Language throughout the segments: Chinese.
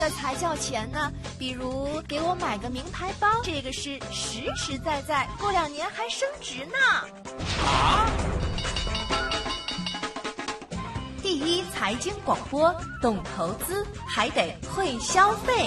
这才叫钱呢。比如给我买个名牌包，这个是实实在在，过2年还升值呢。 啊！ 第一财经广播，懂投资还得会消费。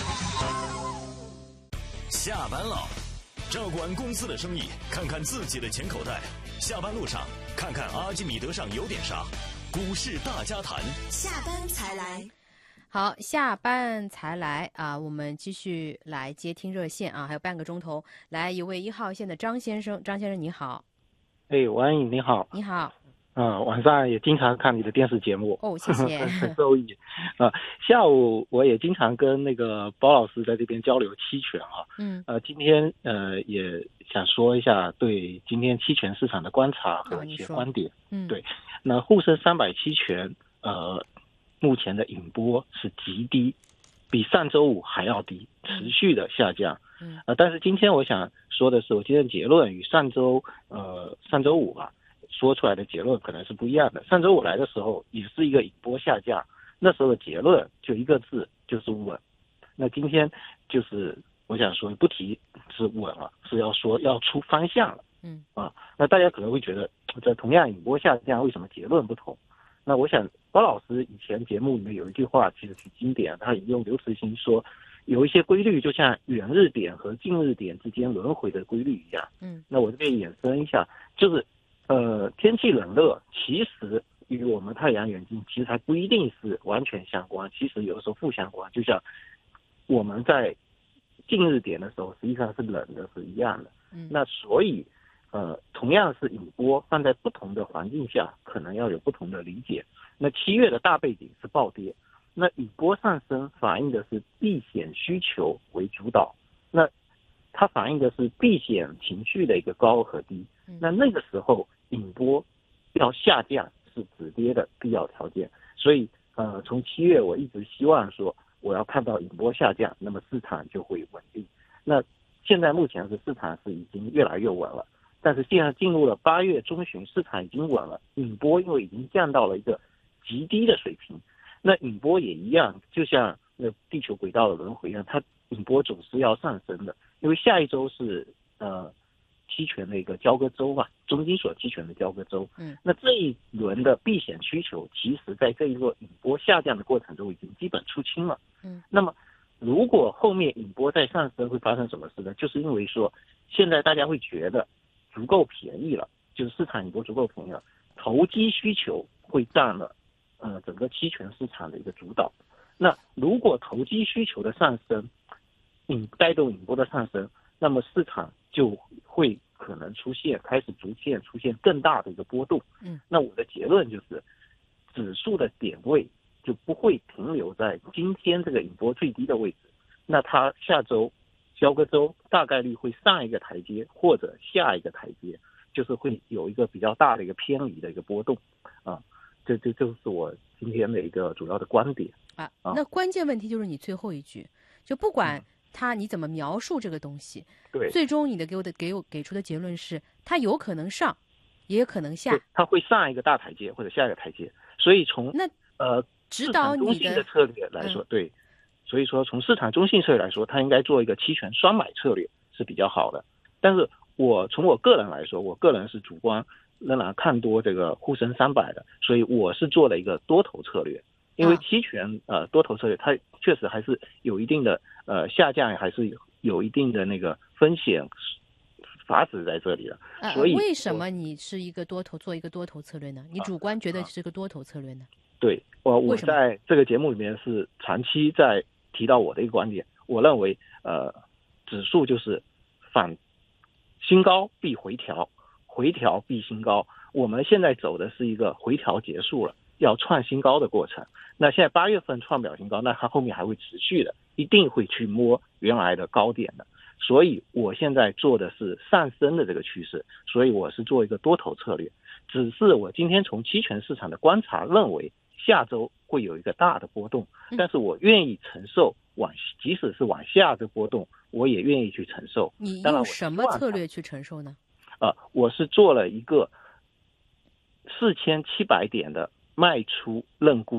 下班了，照顾完公司的生意，看看自己的钱口袋。下班路上，看看阿基米德上有点啥。股市大家谈， 下班才来。 好，下班才来啊！我们继续来接听热线啊，还有半个钟头。来一位1号线的张先生，张先生你好。 王颖你好。 你好。 晚上也经常看你的电视节目。 哦，谢谢。 很受益。下午我也经常跟那个包老师在这边交流期权啊。今天也想说一下对今天期权市场的观察和一些观点。对，那沪深300期权目前的引波是极低，比上周五还要低，持续的下降。但是今天我想说的是，我今天的结论与上周五吧说出来的结论可能是不一样的。上周五来的时候也是一个引波下降，那时候的结论就一个字，就是稳。那今天就是我想说不提是稳了，是要说要出方向了。那大家可能会觉得这同样引波下降，为什么结论不同？那我想包老师以前节目里面有一句话其实挺经典，他引用刘慈欣说，有一些规律就像远日点和近日点之间轮回的规律一样。那我这边衍生一下，就是天气冷热其实与我们太阳眼镜其实还不一定是完全相关，其实有的时候负相关。就像我们在近日点的时候实际上是冷的是一样的。那所以同样是引波，放在不同的环境下可能要有不同的理解。那7月的大背景是暴跌，那引波上升反映的是避险需求为主导，那它反映的是避险情绪的一个高和低。那个时候引波要下降是止跌的必要条件。所以从7月我一直希望说我要看到引波下降，那么市场就会稳定。那现在目前是市场是已经越来越稳了，但是现在进入了8月中旬，市场已经稳了，引波因为已经降到了一个极低的水平。那引波也一样，就像那地球轨道的轮回一样，它引波总是要上升的，因为下一周是期权的一个交割周嘛，中金所期权的交割周。那这一轮的避险需求其实在这一轮引波下降的过程中已经基本出清了。那么如果后面引波再上升会发生什么事呢？就是因为说现在大家会觉得足够便宜了，就是市场引波足够便宜了，投机需求会占了整个期权市场的一个主导。那如果投机需求的上升带动引波的上升，那么市场就会可能开始逐渐出现更大的一个波动。那我的结论就是指数的点位就不会停留在今天这个引波最低的位置，那它下周交割周大概率会上一个台阶或者下一个台阶，就是会有一个比较大的一个偏离的一个波动。这就是我今天的一个主要的观点。 那关键问题就是你最后一句，就不管你怎么描述这个东西， 对， 最终你的给出的结论是它有可能上也有可能下， 它会上一个大台阶或者下一个台阶。所以从指导你市场中性的策略来说，对，所以说从市场中性策略来说，它应该做一个期权双买策略是比较好的。但是从我个人来说，我个人是主观仍然看多这个沪深300的，所以我是做了一个多头策略。因为期权多头策略它确实还是有一定的下降，还是有一定的那个风险法子在这里的。所以为什么你是做一个多头策略呢？你主观觉得是个多头策略呢？ 对，我在这个节目里面是长期在提到我的一个观点，我认为指数就是新高必回调，回调必新高。我们现在走的是一个回调结束了，要创新高的过程。那现在8月份创不了新高，那它后面还会持续的，一定会去摸原来的高点的。所以我现在做的是上升的这个趋势，所以我是做一个多头策略。只是我今天从期权市场的观察认为下周会有一个大的波动，但是我愿意承受即使是往下的波动，我也愿意去承受。 你用什么策略去承受呢？ 我是做了一个4700点的卖出认沽，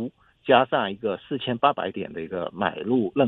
加上一个4800点的一个买入认